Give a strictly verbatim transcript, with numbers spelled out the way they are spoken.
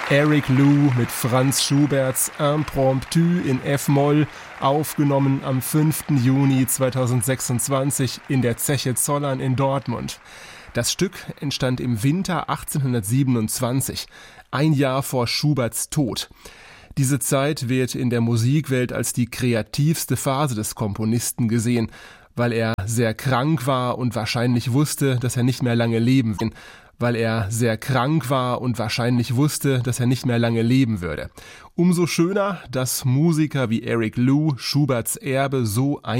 Eric Lou mit Franz Schuberts Impromptu in F-Moll, aufgenommen am fünften Juni zweitausendsechsundzwanzig in der Zeche Zollern in Dortmund. Das Stück entstand im Winter achtzehnhundertsiebenundzwanzig, ein Jahr vor Schuberts Tod. Diese Zeit wird in der Musikwelt als die kreativste Phase des Komponisten gesehen, weil er sehr krank war und wahrscheinlich wusste, dass er nicht mehr lange leben würde. weil er sehr krank war und wahrscheinlich wusste, dass er nicht mehr lange leben würde. Umso schöner, dass Musiker wie Eric Lou Schuberts Erbe so ein